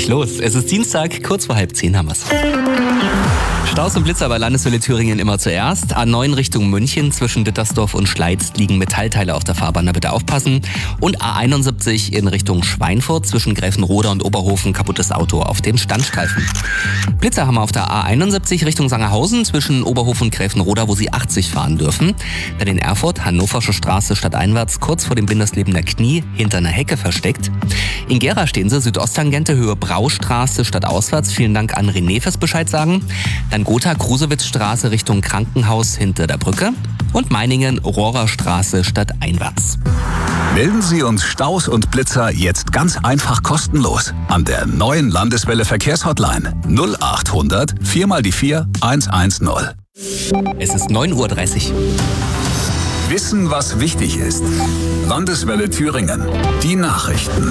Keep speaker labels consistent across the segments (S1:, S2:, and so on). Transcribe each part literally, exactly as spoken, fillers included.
S1: gleich los. Es ist Dienstag, kurz vor halb zehn haben wir's. Staus und Blitzer bei Landeswelle Thüringen immer zuerst. A neun Richtung München zwischen Dittersdorf und Schleiz liegen Metallteile auf der Fahrbahn, da bitte aufpassen. Und A einundsiebzig in Richtung Schweinfurt zwischen Gräfenroda und Oberhofen, kaputtes Auto auf dem Standstreifen. Blitzer haben wir auf der A einundsiebzig Richtung Sangerhausen zwischen Oberhofen und Gräfenroda, wo Sie achtzig fahren dürfen. Dann in Erfurt, Hannoversche Straße stadteinwärts, kurz vor dem Binderslebener Knie, hinter einer Hecke versteckt. In Gera stehen Sie, Südosttangente, Höhe Braustraße stadtauswärts. Vielen Dank an René fürs Bescheid sagen. Dann Gotha-Krusewitz-Straße Richtung Krankenhaus hinter der Brücke. Und Meiningen, Rohrerstraße stadteinwärts.
S2: Melden Sie uns Staus und Blitzer jetzt ganz einfach kostenlos an der neuen Landeswelle Verkehrshotline null acht hundert vier mal die vier eins eins null.
S1: Es ist neun Uhr dreißig.
S2: Wissen, was wichtig ist. Landeswelle Thüringen. Die Nachrichten.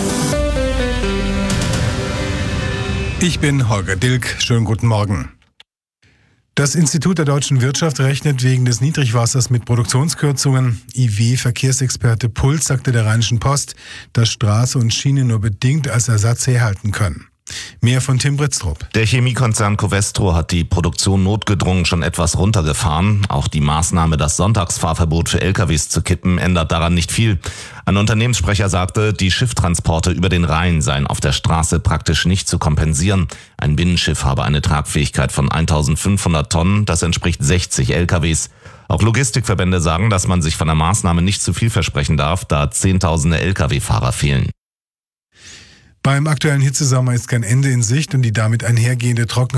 S3: Ich bin Holger Dilk. Schönen guten Morgen. Das Institut der deutschen Wirtschaft rechnet wegen des Niedrigwassers mit Produktionskürzungen. I W-Verkehrsexperte Puls sagte der Rheinischen Post, dass Straße und Schiene nur bedingt als Ersatz herhalten können. Mehr von Tim Britztrup.
S4: Der Chemiekonzern Covestro hat die Produktion notgedrungen schon etwas runtergefahren. Auch die Maßnahme, das Sonntagsfahrverbot für L K Ws zu kippen, ändert daran nicht viel. Ein Unternehmenssprecher sagte, die Schifftransporte über den Rhein seien auf der Straße praktisch nicht zu kompensieren. Ein Binnenschiff habe eine Tragfähigkeit von eintausendfünfhundert Tonnen, das entspricht sechzig L K Ws. Auch Logistikverbände sagen, dass man sich von der Maßnahme nicht zu viel versprechen darf, da Zehntausende L K W-Fahrer fehlen.
S3: Beim aktuellen Hitzesommer ist kein Ende in Sicht und die damit einhergehende Trockenheit